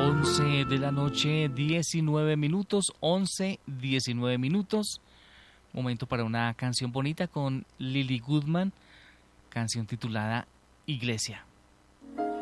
11 de la noche, 19 minutos, 11, 19 minutos. Momento para una canción bonita con Lily Goodman, canción titulada Iglesia.